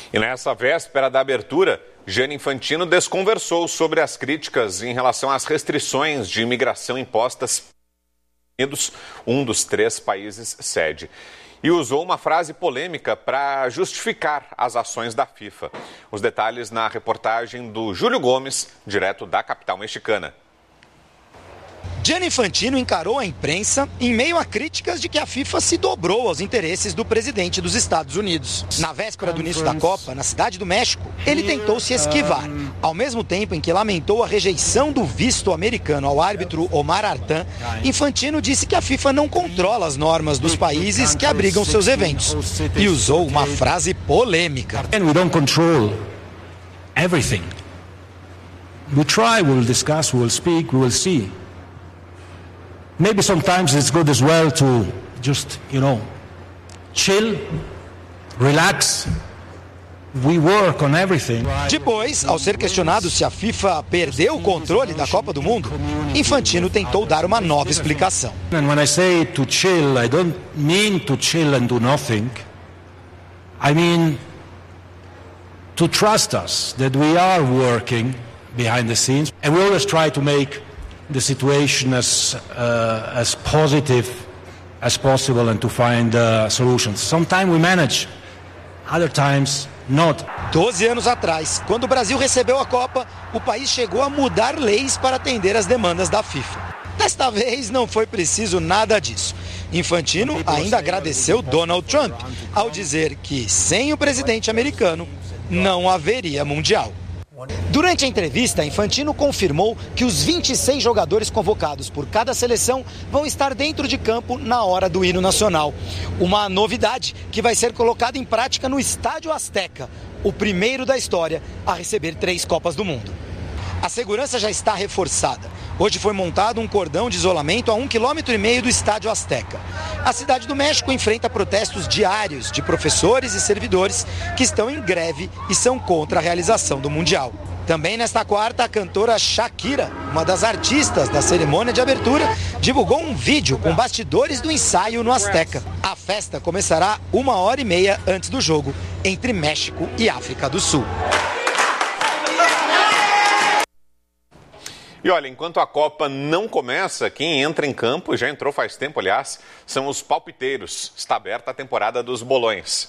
E nessa véspera da abertura, Gianni Infantino desconversou sobre as críticas em relação às restrições de imigração impostas pelos Estados Unidos, um dos 3 países sede. E usou uma frase polêmica para justificar as ações da FIFA. Os detalhes na reportagem do Júlio Gomes, direto da capital mexicana. Gianni Infantino encarou a imprensa em meio a críticas de que a FIFA se dobrou aos interesses do presidente dos Estados Unidos. Na véspera do início da Copa, na Cidade do México, ele tentou se esquivar, ao mesmo tempo em que lamentou a rejeição do visto americano ao árbitro Omar Artan. Infantino disse que a FIFA não controla as normas dos países que abrigam seus eventos e usou uma frase polêmica. We don't control everything. We try, we'll discuss, we'll speak, we'll see. Maybe sometimes it's good as well to just, chill, relax. We work on everything. Depois, ao ser questionado se a FIFA perdeu o controle da Copa do Mundo, Infantino tentou dar uma nova explicação. And when I say to chill, I don't mean to chill and do nothing. I mean to trust us that we are working behind the scenes, and we always try to make the situation as positive as possible and to find solutions. Sometimes we manage, other times not. 12 anos atrás, quando o Brasil recebeu a Copa, o país chegou a mudar leis para atender às demandas da FIFA. Desta vez não foi preciso nada disso. Infantino ainda agradeceu Donald Trump ao dizer que sem o presidente americano não haveria Mundial. Durante a entrevista, Infantino confirmou que os 26 jogadores convocados por cada seleção vão estar dentro de campo na hora do hino nacional. Uma novidade que vai ser colocada em prática no Estádio Azteca, o primeiro da história a receber 3 Copas do Mundo. A segurança já está reforçada. Hoje foi montado um cordão de isolamento a 1,5 km do Estádio Azteca. A Cidade do México enfrenta protestos diários de professores e servidores que estão em greve e são contra a realização do Mundial. Também nesta quarta, a cantora Shakira, uma das artistas da cerimônia de abertura, divulgou um vídeo com bastidores do ensaio no Azteca. A festa começará 1h30 antes do jogo entre México e África do Sul. E olha, enquanto a Copa não começa, quem entra em campo, já entrou faz tempo, aliás, são os palpiteiros. Está aberta a temporada dos bolões.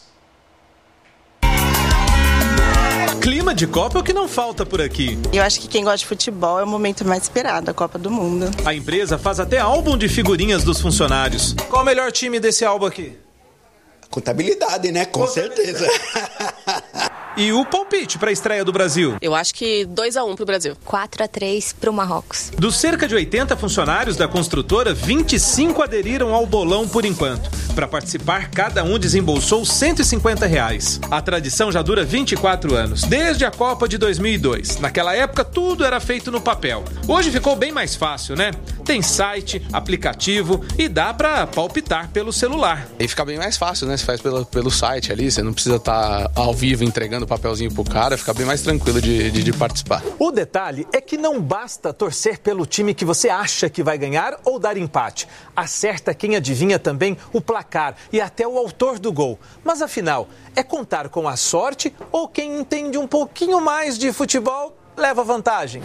Clima de Copa é o que não falta por aqui. Eu acho que quem gosta de futebol é o momento mais esperado, a Copa do Mundo. A empresa faz até álbum de figurinhas dos funcionários. Qual o melhor time desse álbum aqui? Contabilidade, né? Com certeza. E o palpite para a estreia do Brasil? Eu acho que 2-1 pro Brasil. 4-3 pro Marrocos. Dos cerca de 80 funcionários da construtora, 25 aderiram ao bolão por enquanto. Para participar, cada um desembolsou R$150. A tradição já dura 24 anos, desde a Copa de 2002. Naquela época, tudo era feito no papel. Hoje ficou bem mais fácil, né? Tem site, aplicativo e dá para palpitar pelo celular. E fica bem mais fácil, né? Você faz pelo site ali, você não precisa estar ao vivo entregando papelzinho pro cara, fica bem mais tranquilo de participar. O detalhe é que não basta torcer pelo time que você acha que vai ganhar ou dar empate. Acerta quem adivinha também o placar e até o autor do gol. Mas afinal, é contar com a sorte ou quem entende um pouquinho mais de futebol leva vantagem?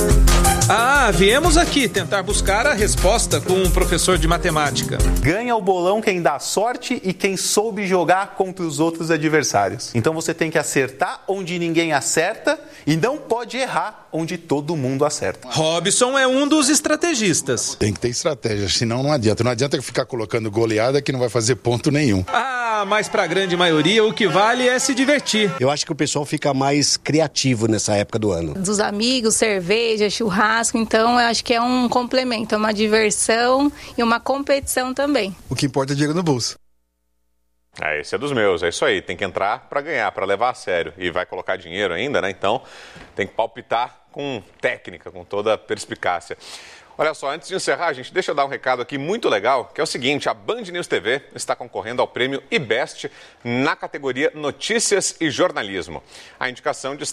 Viemos aqui tentar buscar a resposta com um professor de matemática. Ganha o bolão quem dá sorte e quem soube jogar contra os outros adversários. Então você tem que acertar onde ninguém acerta e não pode errar onde todo mundo acerta. Robson é um dos estrategistas. Tem que ter estratégia, senão não adianta. Não adianta ficar colocando goleada que não vai fazer ponto nenhum. Mas para a grande maioria o que vale é se divertir. Eu acho que o pessoal fica mais criativo nessa época do ano. Dos amigos, cerveja, churrasco, então eu acho que é um complemento, é uma diversão e uma competição também. O que importa é dinheiro no bolso. Esse é dos meus, é isso aí, tem que entrar para ganhar, para levar a sério. E vai colocar dinheiro ainda, né? Então tem que palpitar com técnica, com toda a perspicácia. Olha só, antes de encerrar, gente, deixa eu dar um recado aqui muito legal, que é o seguinte: a Band News TV está concorrendo ao prêmio IBEST na categoria Notícias e Jornalismo. A indicação de